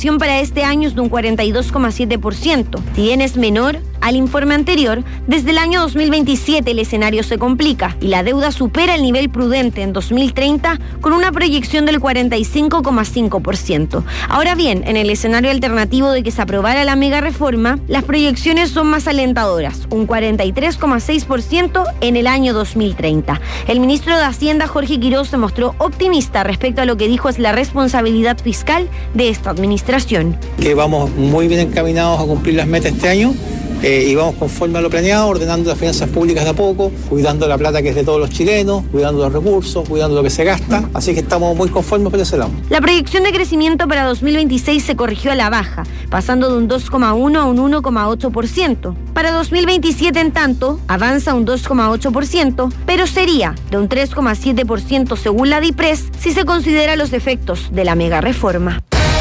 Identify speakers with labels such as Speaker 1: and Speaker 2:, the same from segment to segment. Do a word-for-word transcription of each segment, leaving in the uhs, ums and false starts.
Speaker 1: recaudación para este año es de un cuarenta y dos coma siete por ciento. Si bien es menor al informe anterior, desde el año dos mil veintisiete el escenario se complica y la deuda supera el nivel prudente en dos mil treinta con una proyección del cuarenta y cinco coma cinco por ciento. Ahora bien, en el escenario alternativo de que se aprobara la mega reforma, las proyecciones son más alentadoras, un cuarenta y tres coma seis por ciento en el año dos mil treinta. El ministro de Hacienda, Jorge Quiroz, se mostró optimista respecto a lo que dijo es la responsabilidad fiscal de esta administración.
Speaker 2: Que vamos muy bien encaminados a cumplir las metas este año. Eh, y vamos conforme a lo planeado, ordenando las finanzas públicas de a poco, cuidando la plata que es de todos los chilenos, cuidando los recursos, cuidando lo que se gasta, así que estamos muy conformes por ese lado.
Speaker 1: La proyección de crecimiento para dos mil veintiséis se corrigió a la baja, pasando de un dos coma uno a un uno coma ocho por ciento. Para dos mil veintisiete, en tanto, avanza un dos coma ocho por ciento, pero sería de un tres coma siete por ciento según la DIPRES si se considera los efectos de la mega reforma.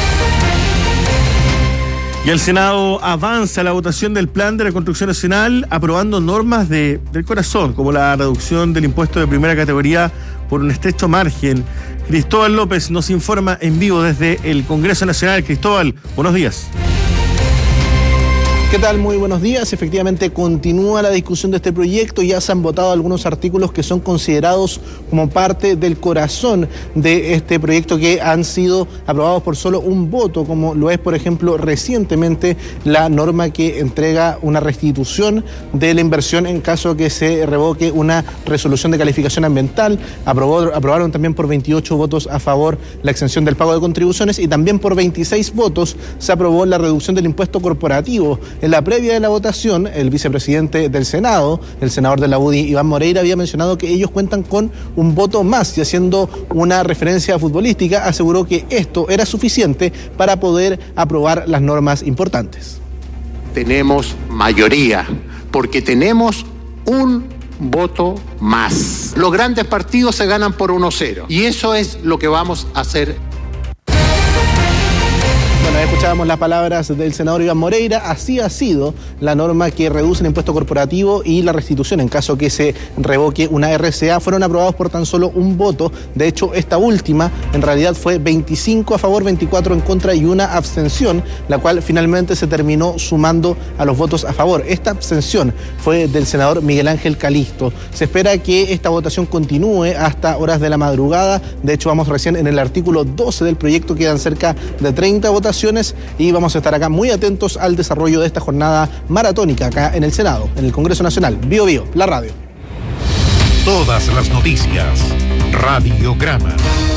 Speaker 3: Y el Senado avanza la votación del Plan de Reconstrucción Nacional, aprobando normas de, del corazón, como la reducción del impuesto de primera categoría por un estrecho margen. Cristóbal López nos informa en vivo desde el Congreso Nacional. Cristóbal, buenos días.
Speaker 4: ¿Qué tal? Muy buenos días. Efectivamente, continúa la discusión de este proyecto. Ya se han votado algunos artículos que son considerados como parte del corazón de este proyecto, que han sido aprobados por solo un voto, como lo es, por ejemplo, recientemente la norma que entrega una restitución de la inversión en caso que se revoque una resolución de calificación ambiental. Aprobó, aprobaron también por veintiocho votos a favor la exención del pago de contribuciones, y también por veintiséis votos se aprobó la reducción del impuesto corporativo. En la previa de la votación, el vicepresidente del Senado, el senador de la U D I, Iván Moreira, había mencionado que ellos cuentan con un voto más, y haciendo una referencia futbolística, aseguró que esto era suficiente para poder aprobar las normas importantes.
Speaker 5: Tenemos mayoría, porque tenemos un voto más. Los grandes partidos se ganan por uno cero, y eso es lo que vamos a hacer.
Speaker 4: Bueno, escuchábamos las palabras del senador Iván Moreira. Así ha sido la norma que reduce el impuesto corporativo y la restitución en caso que se revoque una R C A. Fueron aprobados por tan solo un voto. De hecho, esta última en realidad fue veinticinco a favor, veinticuatro en contra y una abstención, la cual finalmente se terminó sumando a los votos a favor. Esta abstención fue del senador Miguel Ángel Calisto. Se espera que esta votación continúe hasta horas de la madrugada. De hecho, vamos recién en el artículo doce del proyecto. Quedan cerca de treinta votaciones. Y vamos a estar acá muy atentos al desarrollo de esta jornada maratónica acá en el Senado, en el Congreso Nacional. Bio Bio, la radio.
Speaker 6: Todas las noticias. Radiograma.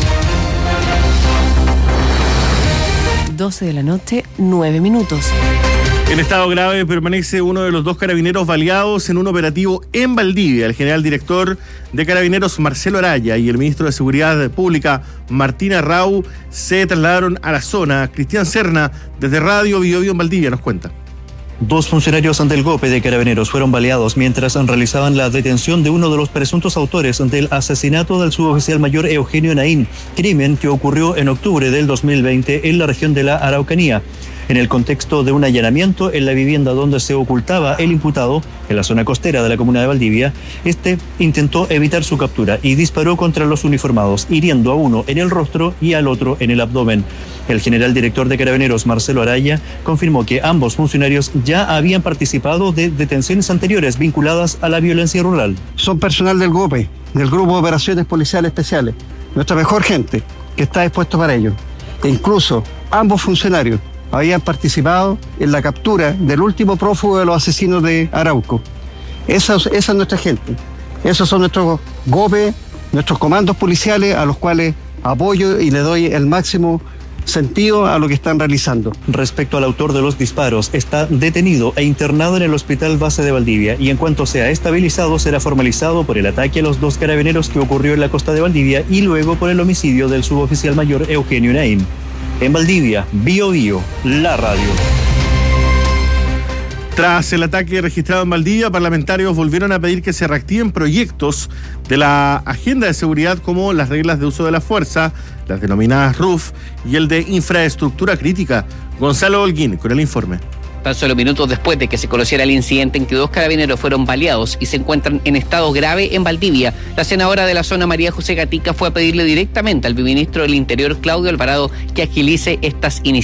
Speaker 7: doce de la noche, nueve minutos.
Speaker 3: En estado grave permanece uno de los dos carabineros baleados en un operativo en Valdivia. El general director de Carabineros, Marcelo Araya, y el ministro de Seguridad Pública, Martín Arrau, se trasladaron a la zona. Cristian Serna, desde Radio Bio Bio en Valdivia, nos cuenta.
Speaker 8: Dos funcionarios del G O P de Carabineros fueron baleados mientras realizaban la detención de uno de los presuntos autores del asesinato del suboficial mayor Eugenio Naín, crimen que ocurrió en octubre del dos mil veinte en la región de la Araucanía. En el contexto de un allanamiento en la vivienda donde se ocultaba el imputado, en la zona costera de la comuna de Valdivia, este intentó evitar su captura y disparó contra los uniformados, hiriendo a uno en el rostro y al otro en el abdomen. El general director de Carabineros, Marcelo Araya, confirmó que ambos funcionarios ya habían participado de detenciones anteriores vinculadas a la violencia rural.
Speaker 9: Son personal del G O P E, del Grupo de Operaciones Policiales Especiales, nuestra mejor gente que está dispuesto para ello. E incluso ambos funcionarios habían participado en la captura del último prófugo de los asesinos de Arauco. Esa, esa es nuestra gente. Esos son nuestros G O P E, nuestros comandos policiales, a los cuales apoyo y le doy el máximo sentido a lo que están realizando.
Speaker 8: Respecto al autor de los disparos, está detenido e internado en el Hospital Base de Valdivia, y en cuanto sea estabilizado será formalizado por el ataque a los dos carabineros que ocurrió en la costa de Valdivia y luego por el homicidio del suboficial mayor Eugenio Naín. En Valdivia, Bio Bio, la radio.
Speaker 3: Tras el ataque registrado en Valdivia, parlamentarios volvieron a pedir que se reactiven proyectos de la agenda de seguridad, como las reglas de uso de la fuerza, las denominadas R U F, y el de infraestructura crítica. Gonzalo Holguín con el informe.
Speaker 10: Tan solo minutos después de que se conociera el incidente en que dos carabineros fueron baleados y se encuentran en estado grave en Valdivia, la senadora de la zona, María José Gatica, fue a pedirle directamente al ministro del Interior, Claudio Alvarado, que agilice estas iniciativas.